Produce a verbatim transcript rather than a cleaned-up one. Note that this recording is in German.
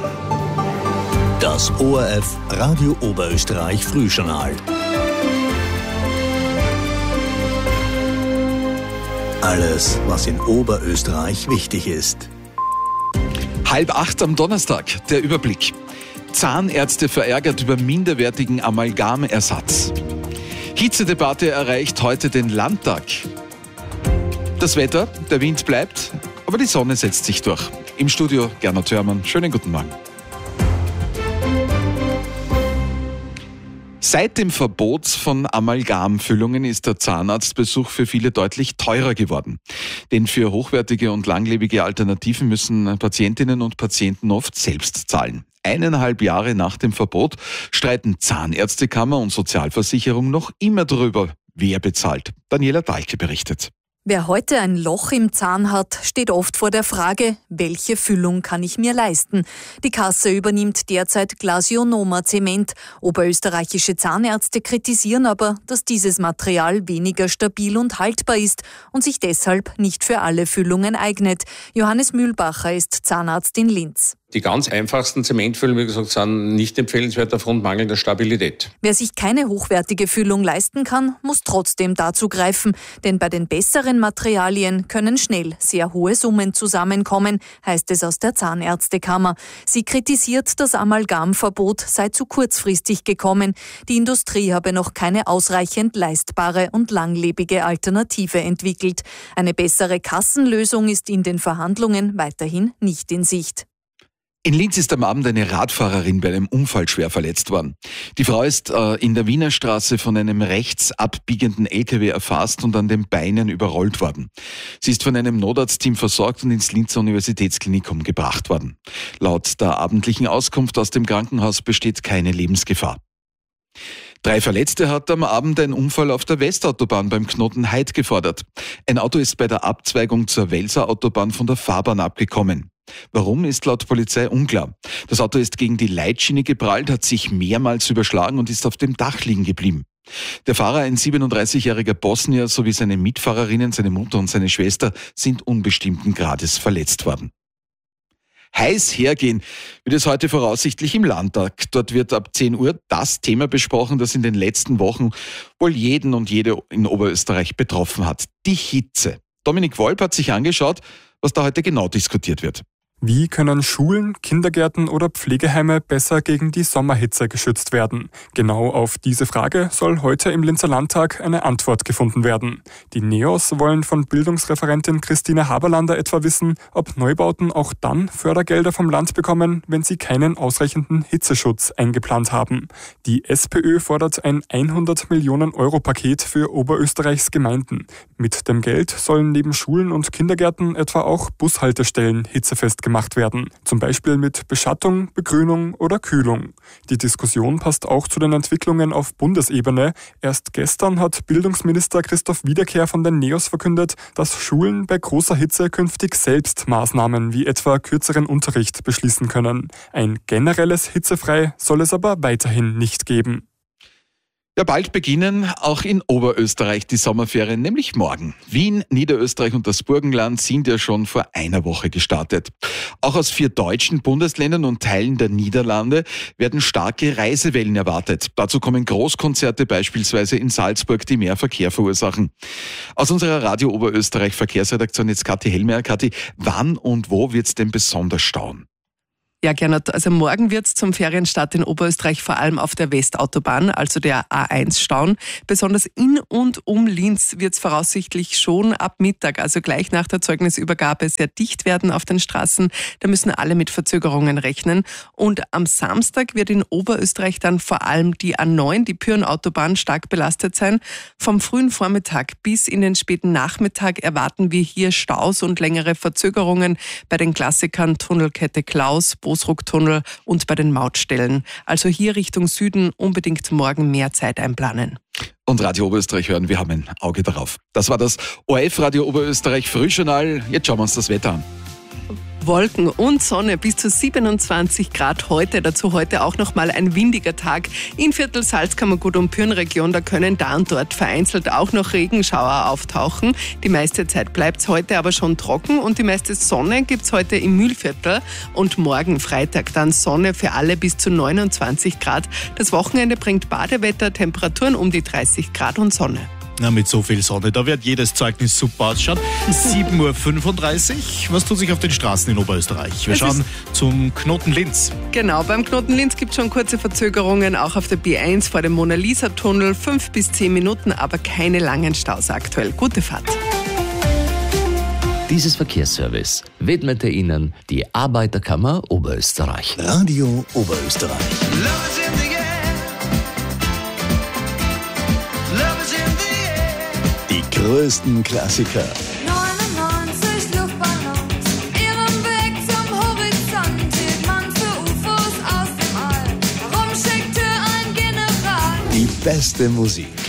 Das O R F Radio Oberösterreich Frühjournal. Alles, was in Oberösterreich wichtig ist. Halb acht am Donnerstag, der Überblick. Zahnärzte verärgert über minderwertigen Amalgamersatz. Hitzedebatte erreicht heute den Landtag. Das Wetter, der Wind bleibt, aber die Sonne setzt sich durch. Im Studio Gernot Hörmann, schönen guten Morgen. Seit dem Verbot von Amalgamfüllungen ist der Zahnarztbesuch für viele deutlich teurer geworden. Denn für hochwertige und langlebige Alternativen müssen Patientinnen und Patienten oft selbst zahlen. Eineinhalb Jahre nach dem Verbot streiten Zahnärztekammer und Sozialversicherung noch immer darüber, wer bezahlt. Daniela Dahlke berichtet. Wer heute ein Loch im Zahn hat, steht oft vor der Frage, welche Füllung kann ich mir leisten? Die Kasse übernimmt derzeit Glasionoma Zement. Oberösterreichische Zahnärzte kritisieren aber, dass dieses Material weniger stabil und haltbar ist und sich deshalb nicht für alle Füllungen eignet. Johannes Mühlbacher ist Zahnarzt in Linz. Die ganz einfachsten Zementfüllungen, wie gesagt, sind nicht empfehlenswert aufgrund mangelnder Stabilität. Wer sich keine hochwertige Füllung leisten kann, muss trotzdem dazu greifen. Denn bei den besseren Materialien können schnell sehr hohe Summen zusammenkommen, heißt es aus der Zahnärztekammer. Sie kritisiert, das Amalgamverbot sei zu kurzfristig gekommen. Die Industrie habe noch keine ausreichend leistbare und langlebige Alternative entwickelt. Eine bessere Kassenlösung ist in den Verhandlungen weiterhin nicht in Sicht. In Linz ist am Abend eine Radfahrerin bei einem Unfall schwer verletzt worden. Die Frau ist äh, in der Wiener Straße von einem rechts abbiegenden L K W erfasst und an den Beinen überrollt worden. Sie ist von einem Notarztteam versorgt und ins Linzer Universitätsklinikum gebracht worden. Laut der abendlichen Auskunft aus dem Krankenhaus besteht keine Lebensgefahr. Drei Verletzte hat am Abend ein Unfall auf der Westautobahn beim Knoten Heid gefordert. Ein Auto ist bei der Abzweigung zur Welser Autobahn von der Fahrbahn abgekommen. Warum, ist laut Polizei unklar. Das Auto ist gegen die Leitschiene geprallt, hat sich mehrmals überschlagen und ist auf dem Dach liegen geblieben. Der Fahrer, ein siebenunddreißigjähriger Bosnier, sowie seine Mitfahrerinnen, seine Mutter und seine Schwester sind unbestimmten Grades verletzt worden. Heiß hergehen wird es heute voraussichtlich im Landtag. Dort wird ab zehn Uhr das Thema besprochen, das in den letzten Wochen wohl jeden und jede in Oberösterreich betroffen hat. Die Hitze. Dominik Wolp hat sich angeschaut, was da heute genau diskutiert wird. Wie können Schulen, Kindergärten oder Pflegeheime besser gegen die Sommerhitze geschützt werden? Genau auf diese Frage soll heute im Linzer Landtag eine Antwort gefunden werden. Die NEOS wollen von Bildungsreferentin Christine Haberlander etwa wissen, ob Neubauten auch dann Fördergelder vom Land bekommen, wenn sie keinen ausreichenden Hitzeschutz eingeplant haben. Die SPÖ fordert ein hundert Millionen Euro Paket für Oberösterreichs Gemeinden. Mit dem Geld sollen neben Schulen und Kindergärten etwa auch Bushaltestellen hitzefest gemacht gemacht werden, zum Beispiel mit Beschattung, Begrünung oder Kühlung. Die Diskussion passt auch zu den Entwicklungen auf Bundesebene. Erst gestern hat Bildungsminister Christoph Wiederkehr von den NEOS verkündet, dass Schulen bei großer Hitze künftig selbst Maßnahmen wie etwa kürzeren Unterricht beschließen können. Ein generelles Hitzefrei soll es aber weiterhin nicht geben. Ja, bald beginnen auch in Oberösterreich die Sommerferien, nämlich morgen. Wien, Niederösterreich und das Burgenland sind ja schon vor einer Woche gestartet. Auch aus vier deutschen Bundesländern und Teilen der Niederlande werden starke Reisewellen erwartet. Dazu kommen Großkonzerte beispielsweise in Salzburg, die mehr Verkehr verursachen. Aus unserer Radio Oberösterreich Verkehrsredaktion jetzt Kathi Hellmeier. Kathi, wann und wo wird es denn besonders stauen? Ja, Gernot, also morgen wird es zum Ferienstart in Oberösterreich vor allem auf der Westautobahn, also der A eins, stauen. Besonders in und um Linz wird es voraussichtlich schon ab Mittag, also gleich nach der Zeugnisübergabe, sehr dicht werden auf den Straßen. Da müssen alle mit Verzögerungen rechnen. Und am Samstag wird in Oberösterreich dann vor allem die A neun, die Pyrenautobahn, stark belastet sein. Vom frühen Vormittag bis in den späten Nachmittag erwarten wir hier Staus und längere Verzögerungen bei den Klassikern Tunnelkette Klaus, Bosrucktunnel und bei den Mautstellen. Also hier Richtung Süden unbedingt morgen mehr Zeit einplanen. Und Radio Oberösterreich hören, wir haben ein Auge darauf. Das war das O R F Radio Oberösterreich Frühjournal. Jetzt schauen wir uns das Wetter an. Wolken und Sonne bis zu siebenundzwanzig Grad heute. Dazu heute auch nochmal ein windiger Tag. In Viertel, Salzkammergut und Pyrenregion, da können da und dort vereinzelt auch noch Regenschauer auftauchen. Die meiste Zeit bleibt es heute aber schon trocken und die meiste Sonne gibt es heute im Mühlviertel. Und morgen Freitag dann Sonne für alle bis zu neunundzwanzig Grad. Das Wochenende bringt Badewetter, Temperaturen um die dreißig Grad und Sonne. Na, mit so viel Sonne, da wird jedes Zeugnis super ausschauen. sieben Uhr fünfunddreißig. Was tut sich auf den Straßen in Oberösterreich? Wir Es schauen zum Knoten Linz. Genau, beim Knoten Linz gibt es schon kurze Verzögerungen, auch auf der B eins vor dem Mona-Lisa-Tunnel. Fünf bis zehn Minuten, aber keine langen Staus aktuell. Gute Fahrt. Dieses Verkehrsservice widmete Ihnen die Arbeiterkammer Oberösterreich. Radio Oberösterreich. Die größten Klassiker. neunundneunzig Luftballons, ihren Weg zum Horizont hielt man für U F Os aus dem All. Warum schickte ein General? Die beste Musik.